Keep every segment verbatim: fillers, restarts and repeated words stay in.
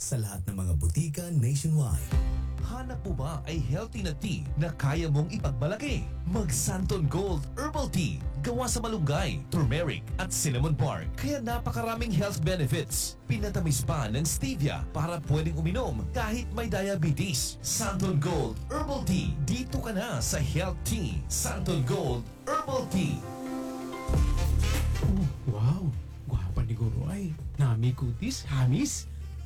sa lahat ng mga butika nationwide. Hanap mo ba ay healthy na tea na kaya mong ipagmalaki? Mag Santon Gold Herbal Tea. Gawa sa malunggay, turmeric at cinnamon bark. Kaya napakaraming health benefits. Pinatamis pa ng stevia para pwedeng uminom kahit may diabetes. Santon Gold Herbal Tea. Dito ka na sa Health Tea. Santon Gold Herbal Tea. Oh, wow! Gwapa ni Guro ay. Nami kutis, hamis.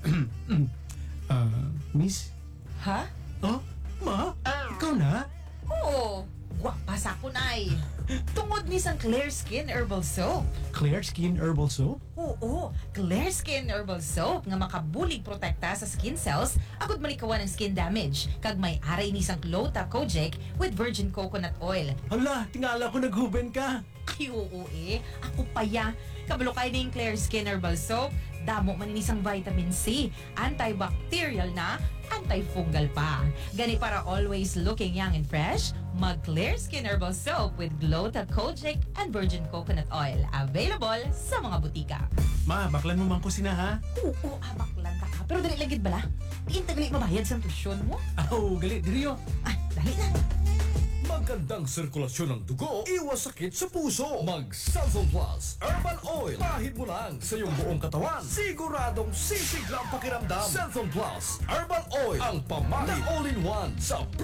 Ah, miss? Ha? Oh, ma? Ikaw na? Oo. Gwapa sa ko ay. Tungod ni sang Clear Skin Herbal Soap. Clear Skin Herbal Soap? Oo, Clear Skin Herbal Soap nga makabulig protekta sa skin cells agud malikawan ng skin damage kag may aray ni sang Clota Kojic with virgin coconut oil. Hala, tingala ko naghuben ka. Ay, oo eh. Ako pa ya. Kabalo kay ning Clear Skin Herbal Soap. Damo man inisang vitamin C. Antibacterial na, antifungal pa. Gani para always looking young and fresh, mag Clear Skin Herbal Soap with Glota Kojic and virgin coconut oil. Available sa mga butika. Ma, baklan mo man ko sina ha? Oo, abaklan ta ka. Pero dali lagid bala. Diin tagali mabayad sa tusyon mo. Aw, gali, diriyo. Ay, dali na. Magandang sirkulasyon ng dugo, iwas sakit sa puso. Mag Santon Plus Herbal Oil. Pahid mo lang sa iyong buong katawan. Siguradong sisigla ang pakiramdam. Santon Plus Herbal Oil. Ang pamahid na all-in-one sa